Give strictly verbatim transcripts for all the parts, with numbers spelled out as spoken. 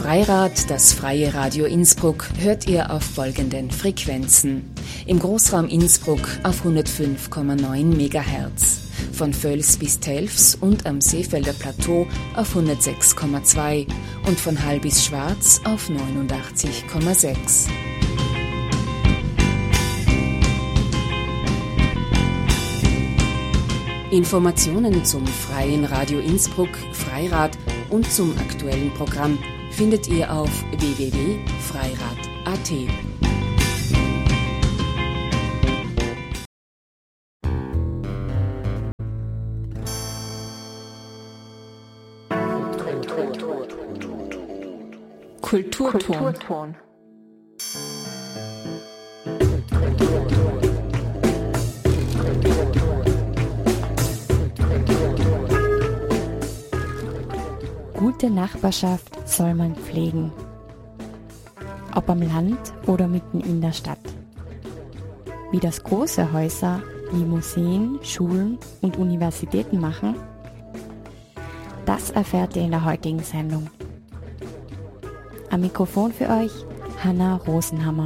Freirad, das freie Radio Innsbruck, hört ihr auf folgenden Frequenzen. Im Großraum Innsbruck auf hundertfünf Komma neun Megahertz, von Völs bis Telfs und am Seefelder Plateau auf hundertsechs Komma zwei und von Hall bis Schwarz auf neunundachtzig Komma sechs. Informationen zum freien Radio Innsbruck, Freirad und zum aktuellen Programm findet ihr auf w w w punkt freirad punkt a t. Kulturton. Kulturton. Gute Nachbarschaft soll man pflegen. Ob am Land oder mitten in der Stadt. Wie das große Häuser wie Museen, Schulen und Universitäten machen, das erfährt ihr in der heutigen Sendung. Am Mikrofon für euch Hanna Rosenhammer.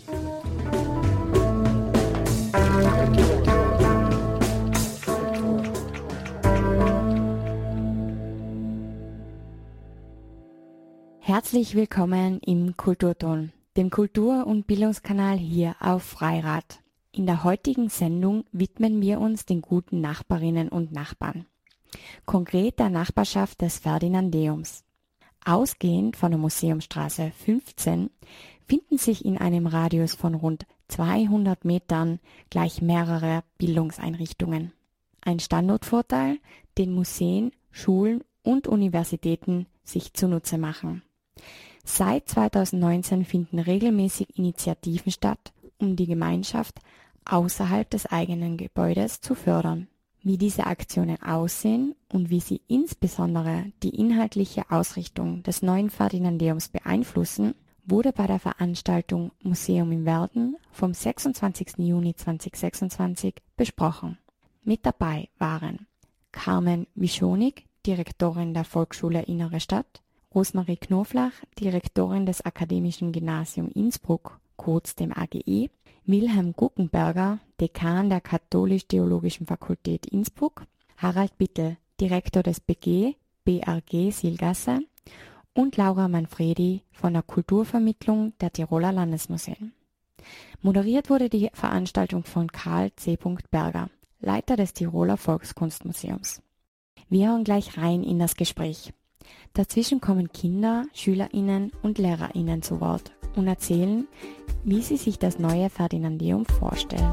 Herzlich willkommen im Kulturton, dem Kultur- und Bildungskanal hier auf Freirad. In der heutigen Sendung widmen wir uns den guten Nachbarinnen und Nachbarn. Konkret der Nachbarschaft des Ferdinandeums. Ausgehend von der Museumstraße fünfzehn finden sich in einem Radius von rund zweihundert Metern gleich mehrere Bildungseinrichtungen. Ein Standortvorteil, den Museen, Schulen und Universitäten sich zunutze machen. Seit zweitausendneunzehn finden regelmäßig Initiativen statt, um die Gemeinschaft außerhalb des eigenen Gebäudes zu fördern. Wie diese Aktionen aussehen und wie sie insbesondere die inhaltliche Ausrichtung des neuen Ferdinandeums beeinflussen, wurde bei der Veranstaltung Museum im Werden vom sechsundzwanzigsten Juni zweitausendsechsundzwanzig besprochen. Mit dabei waren Carmen Wischonig, Direktorin der Volksschule Innere Stadt, Rosmarie Knoflach, Direktorin des Akademischen Gymnasium Innsbruck, kurz dem A G I, Wilhelm Guckenberger, Dekan der Katholisch-Theologischen Fakultät Innsbruck, Harald Bittel, Direktor des B G, B R G Silgasse und Laura Manfredi von der Kulturvermittlung der Tiroler Landesmuseen. Moderiert wurde die Veranstaltung von Karl C. Berger, Leiter des Tiroler Volkskunstmuseums. Wir hören gleich rein in das Gespräch. Dazwischen kommen Kinder, SchülerInnen und LehrerInnen zu Wort und erzählen, wie sie sich das neue Ferdinandeum vorstellen.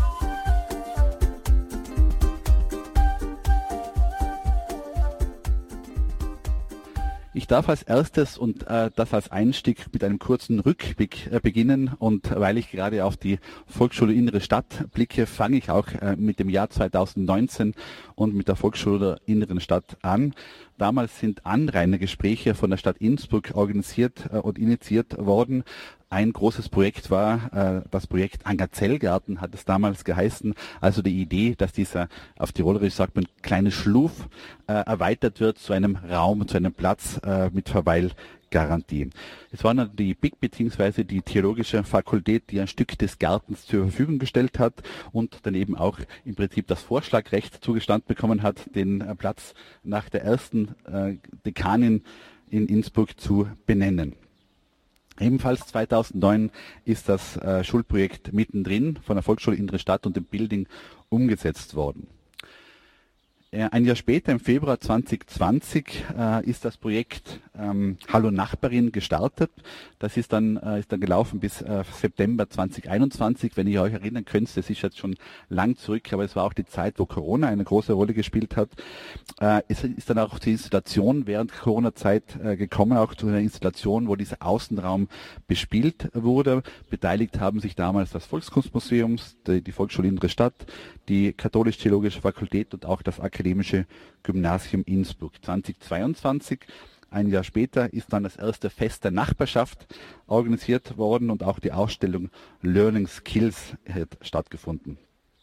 Ich darf als erstes und äh, das als Einstieg mit einem kurzen Rückblick äh, beginnen, und weil ich gerade auf die Volksschule Innere Stadt blicke, fange ich auch äh, mit dem Jahr zweitausendneunzehn und mit der Volksschule der Inneren Stadt an. Damals sind Anrainergespräche von der Stadt Innsbruck organisiert äh, und initiiert worden. Ein großes Projekt war äh, das Projekt Angazellgarten, hat es damals geheißen. Also die Idee, dass dieser, auf Tirolerisch sagt man, kleine Schluf äh, erweitert wird zu einem Raum, zu einem Platz äh, mit Verweilgarantie. Es war dann die B I C bzw. die Theologische Fakultät, die ein Stück des Gartens zur Verfügung gestellt hat und dann eben auch im Prinzip das Vorschlagrecht zugestanden bekommen hat, den äh, Platz nach der ersten äh, Dekanin in Innsbruck zu benennen. Ebenfalls zweitausendneun ist das äh, Schulprojekt mittendrin von der Volksschule Innere Stadt und dem Building umgesetzt worden. Äh, ein Jahr später, im Februar zweitausendzwanzig, äh, ist das Projekt ähm, Hallo Nachbarin gestartet. Das ist dann, äh, ist dann gelaufen bis äh, September zweitausendeinundzwanzig. Wenn ihr euch erinnern könnt, das ist jetzt schon lang zurück, aber es war auch die Zeit, wo Corona eine große Rolle gespielt hat. Äh, es ist dann auch zur Installation während Corona-Zeit äh, gekommen, auch zu einer Installation, wo dieser Außenraum bespielt wurde. Beteiligt haben sich damals das Volkskunstmuseum, die, die Volksschule Innere Stadt, die Katholisch-Theologische Fakultät und auch das Akademische Gymnasium Innsbruck. zweitausendzweiundzwanzig, ein Jahr später, ist dann das erste Fest der Nachbarschaft organisiert worden und auch die Ausstellung Learning Skills hat stattgefunden.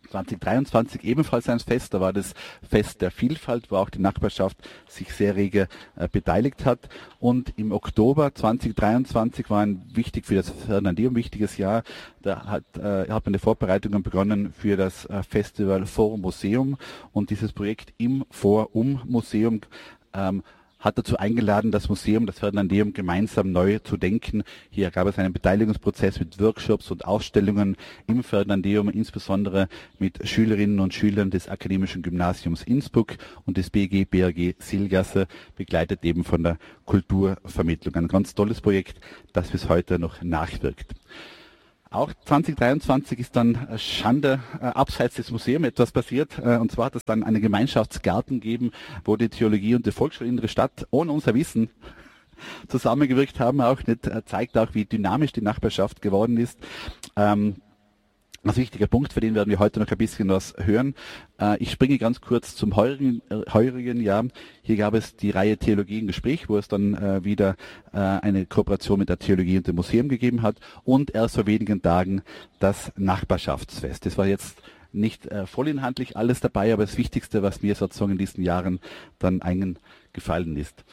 zwanzig dreiundzwanzig ebenfalls ein Fest, da war das Fest der Vielfalt, wo auch die Nachbarschaft sich sehr rege äh, beteiligt hat. Und im Oktober zwanzig dreiundzwanzig war ein wichtig für das Fernandeum wichtiges Jahr. Da hat, äh, hat man die Vorbereitungen begonnen für das äh, Festival Forum Museum, und dieses Projekt im Forum Museum ähm, hat dazu eingeladen, das Museum, das Fernandeum gemeinsam neu zu denken. Hier gab es einen Beteiligungsprozess mit Workshops und Ausstellungen im Fernandeum, insbesondere mit Schülerinnen und Schülern des Akademischen Gymnasiums Innsbruck und des B G B R G Silgasse, begleitet eben von der Kulturvermittlung. Ein ganz tolles Projekt, das bis heute noch nachwirkt. Auch zwanzig dreiundzwanzig ist dann Schande äh, abseits des Museums etwas passiert. Äh, und zwar hat es dann einen Gemeinschaftsgarten gegeben, wo die Theologie und die Volksschule Innere Stadt ohne unser Wissen zusammengewirkt haben. Auch nicht, äh, zeigt auch, wie dynamisch die Nachbarschaft geworden ist. Ähm, Ein wichtiger Punkt, für den werden wir heute noch ein bisschen was hören. Ich springe ganz kurz zum heurigen, heurigen Jahr. Hier gab es die Reihe Theologie im Gespräch, wo es dann wieder eine Kooperation mit der Theologie und dem Museum gegeben hat. Und erst vor wenigen Tagen das Nachbarschaftsfest. Das war jetzt nicht vollinhaltlich alles dabei, aber das Wichtigste, was mir sozusagen in diesen Jahren dann eingefallen ist.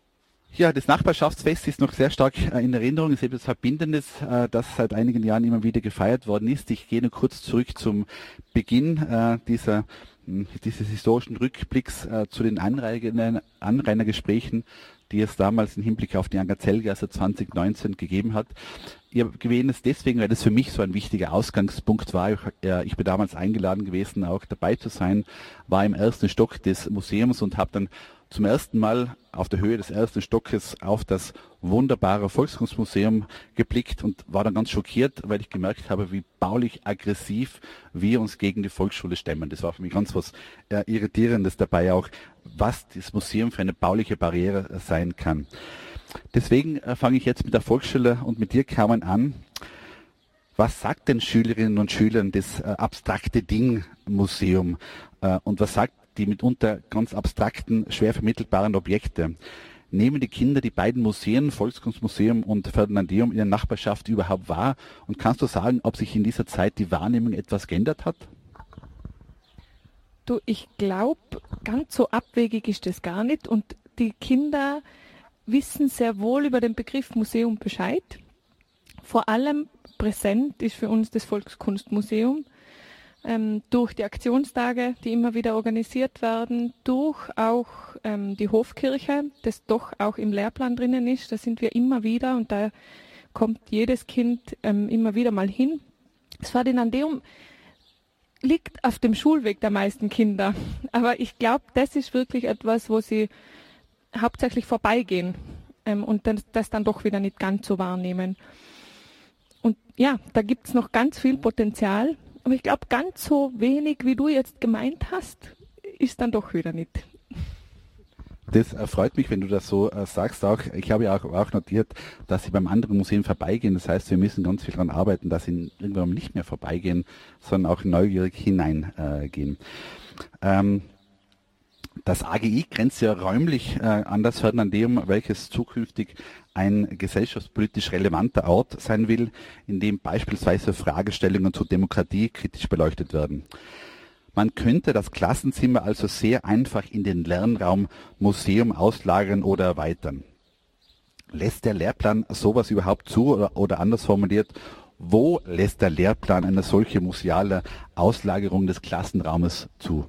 Ja, das Nachbarschaftsfest ist noch sehr stark äh, in Erinnerung. Es ist etwas Verbindendes, äh, das seit einigen Jahren immer wieder gefeiert worden ist. Ich gehe nur kurz zurück zum Beginn äh, dieser, mh, dieses historischen Rückblicks äh, zu den Anrainer, Anrainergesprächen, die es damals im Hinblick auf die Angerzellgasse zwanzig neunzehn gegeben hat. Ich erwähne es deswegen, weil das für mich so ein wichtiger Ausgangspunkt war. Ich, äh, ich bin damals eingeladen gewesen, auch dabei zu sein, war im ersten Stock des Museums und habe dann zum ersten Mal auf der Höhe des ersten Stockes auf das wunderbare Volkskunstmuseum geblickt und war dann ganz schockiert, weil ich gemerkt habe, wie baulich aggressiv wir uns gegen die Volksschule stemmen. Das war für mich ganz was äh, Irritierendes dabei auch, was das Museum für eine bauliche Barriere äh, sein kann. Deswegen äh, fange ich jetzt mit der Volksschule und mit dir, Carmen, an. Was sagt den Schülerinnen und Schülern das äh, abstrakte Ding-Museum äh, und was sagt die mitunter ganz abstrakten, schwer vermittelbaren Objekte? Nehmen die Kinder die beiden Museen, Volkskunstmuseum und Fernandeum, in der Nachbarschaft überhaupt wahr? Und kannst du sagen, ob sich in dieser Zeit die Wahrnehmung etwas geändert hat? Du, ich glaube, ganz so abwegig ist das gar nicht. Und die Kinder wissen sehr wohl über den Begriff Museum Bescheid. Vor allem präsent ist für uns das Volkskunstmuseum. Ähm, durch die Aktionstage, die immer wieder organisiert werden, durch auch ähm, die Hofkirche, das doch auch im Lehrplan drinnen ist. Da sind wir immer wieder und da kommt jedes Kind ähm, immer wieder mal hin. Das Fernandeum liegt auf dem Schulweg der meisten Kinder, aber ich glaube, das ist wirklich etwas, wo sie hauptsächlich vorbeigehen ähm, und das, das dann doch wieder nicht ganz so wahrnehmen. Und ja, da gibt es noch ganz viel Potenzial. Aber ich glaube, ganz so wenig, wie du jetzt gemeint hast, ist dann doch wieder nicht. Das äh, freut mich, wenn du das so äh, sagst. Auch, ich habe ja auch, auch notiert, dass sie beim anderen Museum vorbeigehen. Das heißt, wir müssen ganz viel daran arbeiten, dass sie irgendwann nicht mehr vorbeigehen, sondern auch neugierig hineingehen. Äh, ähm, Das A G I grenzt ja räumlich äh, an das Fernandeum, welches zukünftig ein gesellschaftspolitisch relevanter Ort sein will, in dem beispielsweise Fragestellungen zur Demokratie kritisch beleuchtet werden. Man könnte das Klassenzimmer also sehr einfach in den Lernraum Museum auslagern oder erweitern. Lässt der Lehrplan sowas überhaupt zu oder, oder anders formuliert, wo lässt der Lehrplan eine solche museale Auslagerung des Klassenraumes zu?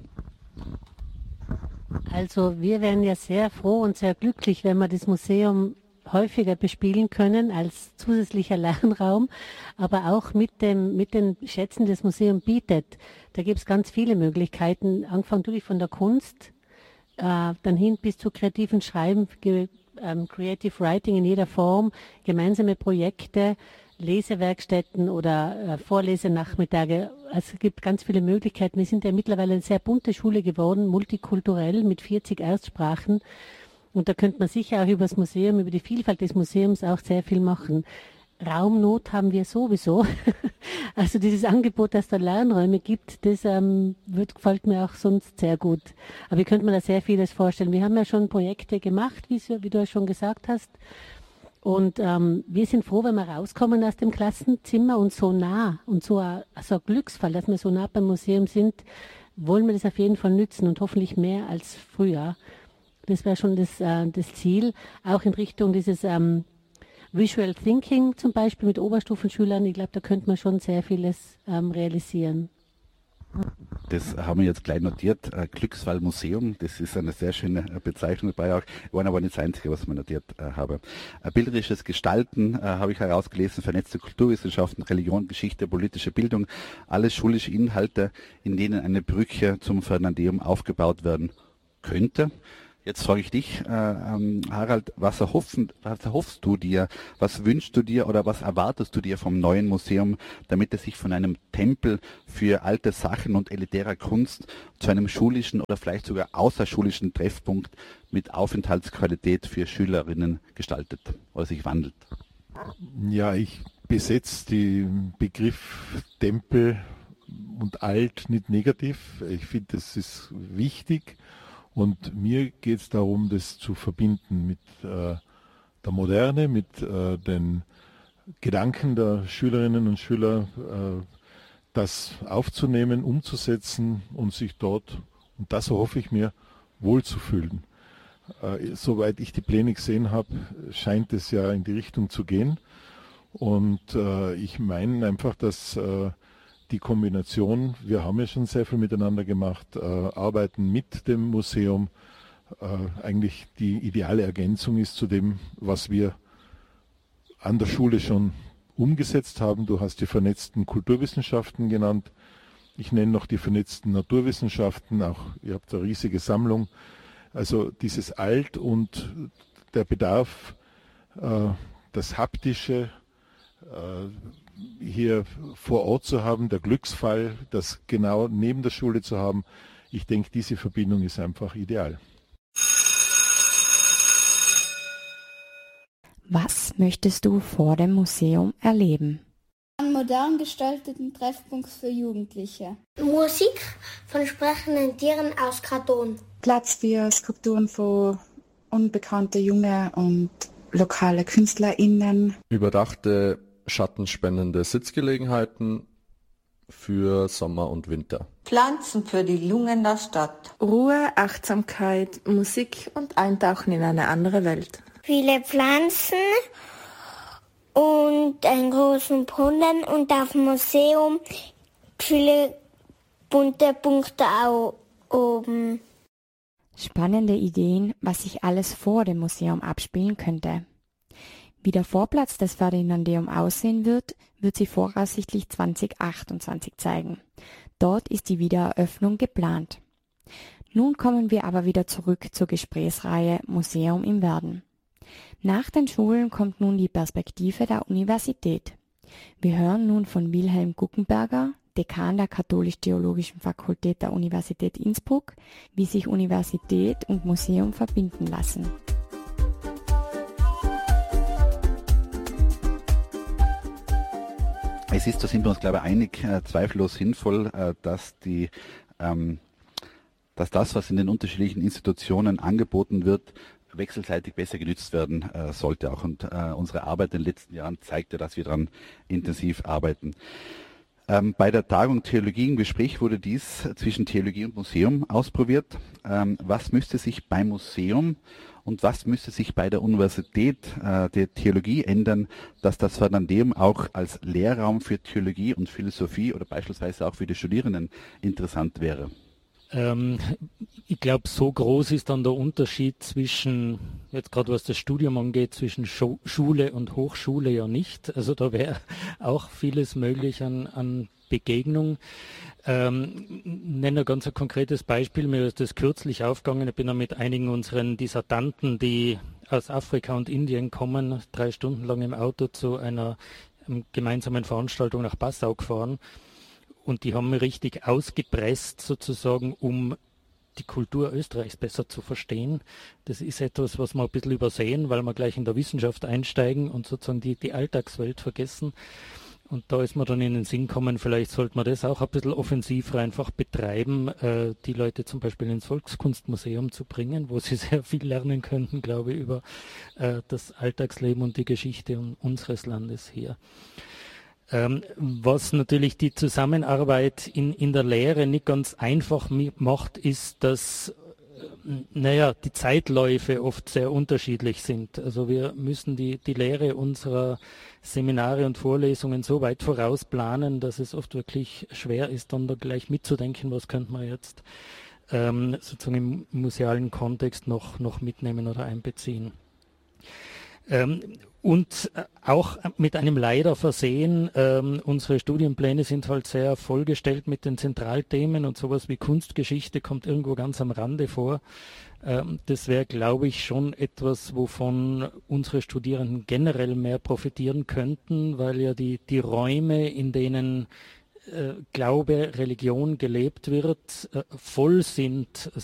Also wir wären ja sehr froh und sehr glücklich, wenn wir das Museum häufiger bespielen können als zusätzlicher Lernraum, aber auch mit dem mit den Schätzen, die das Museum bietet. Da gibt es ganz viele Möglichkeiten, angefangen natürlich von der Kunst, äh, dann hin bis zu kreativen Schreiben, ge, ähm, Creative Writing in jeder Form, gemeinsame Projekte, Lesewerkstätten oder äh, Vorlesenachmittage. Also es gibt ganz viele Möglichkeiten. Wir sind ja mittlerweile eine sehr bunte Schule geworden, multikulturell mit vierzig Erstsprachen. Und da könnte man sicher auch über das Museum, über die Vielfalt des Museums auch sehr viel machen. Raumnot haben wir sowieso. Also dieses Angebot, dass da Lernräume gibt, das ähm, wird, gefällt mir auch sonst sehr gut. Aber ich könnte mir da sehr vieles vorstellen. Wir haben ja schon Projekte gemacht, wie, wie du ja schon gesagt hast. Und ähm, wir sind froh, wenn wir rauskommen aus dem Klassenzimmer und so nah und so ein, so ein Glücksfall, dass wir so nah beim Museum sind, wollen wir das auf jeden Fall nützen und hoffentlich mehr als früher. Das wäre schon das, äh, das Ziel, auch in Richtung dieses ähm, Visual Thinking zum Beispiel mit Oberstufenschülern. Ich glaube, da könnte man schon sehr vieles ähm, realisieren. Das haben wir jetzt gleich notiert. Äh, Glücksfall Museum, das ist eine sehr schöne äh, Bezeichnung dabei auch. War aber nicht das Einzige, was ich mir notiert äh, habe. Äh, bilderisches Gestalten äh, habe ich herausgelesen, vernetzte Kulturwissenschaften, Religion, Geschichte, politische Bildung, alles schulische Inhalte, in denen eine Brücke zum Fernandeum aufgebaut werden könnte. Jetzt frage ich dich, äh, ähm, Harald, was, erhoffen, was erhoffst du dir, was wünschst du dir oder was erwartest du dir vom neuen Museum, damit es sich von einem Tempel für alte Sachen und elitärer Kunst zu einem schulischen oder vielleicht sogar außerschulischen Treffpunkt mit Aufenthaltsqualität für Schülerinnen gestaltet oder sich wandelt? Ja, ich besetze den Begriff Tempel und alt nicht negativ. Ich finde, das ist wichtig. Und mir geht es darum, das zu verbinden mit äh, der Moderne, mit äh, den Gedanken der Schülerinnen und Schüler, äh, das aufzunehmen, umzusetzen und sich dort, und das erhoffe ich mir, wohlzufühlen. Äh, soweit ich die Pläne gesehen habe, scheint es ja in die Richtung zu gehen. Und äh, ich meine einfach, dass äh, die Kombination, wir haben ja schon sehr viel miteinander gemacht, äh, arbeiten mit dem Museum, äh, eigentlich die ideale Ergänzung ist zu dem, was wir an der Schule schon umgesetzt haben. Du hast die vernetzten Kulturwissenschaften genannt. Ich nenne noch die vernetzten Naturwissenschaften, auch ihr habt eine riesige Sammlung. Also dieses Alt und der Bedarf, äh, das Haptische, äh, hier vor Ort zu haben, der Glücksfall, das genau neben der Schule zu haben. Ich denke, diese Verbindung ist einfach ideal. Was möchtest du vor dem Museum erleben? Einen modern gestalteten Treffpunkt für Jugendliche. Musik von sprechenden Tieren aus Karton. Platz für Skulpturen von unbekannten jungen und lokale KünstlerInnen. Überdachte schattenspendende Sitzgelegenheiten für Sommer und Winter. Pflanzen für die Lungen der Stadt. Ruhe, Achtsamkeit, Musik und Eintauchen in eine andere Welt. Viele Pflanzen und einen großen Brunnen und auf dem Museum viele bunte Punkte auch oben. Spannende Ideen, was sich alles vor dem Museum abspielen könnte. Wie der Vorplatz des Ferdinandeum aussehen wird, wird sich voraussichtlich zwanzig achtundzwanzig zeigen. Dort ist die Wiedereröffnung geplant. Nun kommen wir aber wieder zurück zur Gesprächsreihe Museum im Werden. Nach den Schulen kommt nun die Perspektive der Universität. Wir hören nun von Wilhelm Guckenberger, Dekan der Katholisch-Theologischen Fakultät der Universität Innsbruck, wie sich Universität und Museum verbinden lassen. Es ist, da sind wir uns, glaube ich, einig, äh, zweifellos sinnvoll, äh, dass, die, ähm, dass das, was in den unterschiedlichen Institutionen angeboten wird, wechselseitig besser genützt werden äh, sollte auch. Und äh, unsere Arbeit in den letzten Jahren zeigt ja, dass wir daran intensiv arbeiten. Ähm, bei der Tagung Theologie im Gespräch wurde dies zwischen Theologie und Museum ausprobiert. Ähm, was müsste sich beim Museum und was müsste sich bei der Universität äh, der Theologie ändern, dass das Ferdinandeum auch als Lehrraum für Theologie und Philosophie oder beispielsweise auch für die Studierenden interessant wäre? Ähm, ich glaube, so groß ist dann der Unterschied zwischen, jetzt gerade was das Studium angeht, zwischen Scho- Schule und Hochschule ja nicht. Also da wäre auch vieles möglich an, an Begegnung. Ähm, nenne ein ganz ein konkretes Beispiel, mir ist das kürzlich aufgegangen, ich bin da mit einigen unseren Dissertanten, die aus Afrika und Indien kommen, drei Stunden lang im Auto zu einer um, gemeinsamen Veranstaltung nach Passau gefahren. Und die haben mich richtig ausgepresst, sozusagen, um die Kultur Österreichs besser zu verstehen. Das ist etwas, was wir ein bisschen übersehen, weil wir gleich in der Wissenschaft einsteigen und sozusagen die, die Alltagswelt vergessen. und da ist mir dann in den Sinn gekommen, vielleicht sollte man das auch ein bisschen offensiver einfach betreiben, äh, die Leute zum Beispiel ins Volkskunstmuseum zu bringen, wo sie sehr viel lernen könnten, glaube ich, über äh, das Alltagsleben und die Geschichte unseres Landes hier. Ähm, was natürlich die Zusammenarbeit in, in der Lehre nicht ganz einfach macht, ist, dass naja, die Zeitläufe oft sehr unterschiedlich sind. Also wir müssen die, die Lehre unserer Seminare und Vorlesungen so weit vorausplanen, dass es oft wirklich schwer ist, dann da gleich mitzudenken, was könnte man jetzt ähm, sozusagen im musealen Kontext noch, noch mitnehmen oder einbeziehen. Ähm, und auch mit einem Leider versehen, ähm, unsere Studienpläne sind halt sehr vollgestellt mit den Zentralthemen und sowas wie Kunstgeschichte kommt irgendwo ganz am Rande vor. Ähm, das wäre, glaube ich, schon etwas, wovon unsere Studierenden generell mehr profitieren könnten, weil ja die, die Räume, in denen Glaube, Religion gelebt wird, voll sind,